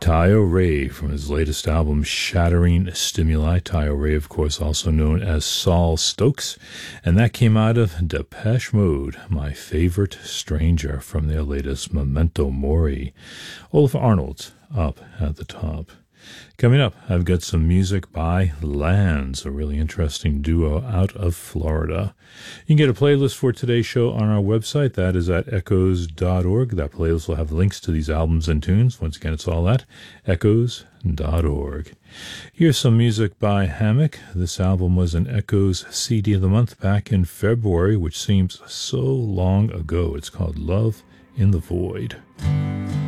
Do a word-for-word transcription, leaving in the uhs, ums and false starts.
Taio Ray from his latest album, Shattering Stimuli. Taio Ray, of course, also known as Saul Stokes. And that came out of Depeche Mode, My Favorite Stranger, from their latest Memento Mori. Olaf Arnold up at the top. Coming up, I've got some music by Lands, a really interesting duo out of Florida. You can get a playlist for today's show on our website. That is at echoes dot org. That playlist will have links to these albums and tunes. Once again, it's all at echoes dot org. Here's some music by Hammock. This album was an Echoes C D of the Month back in February, which seems so long ago. It's called Love in the Void.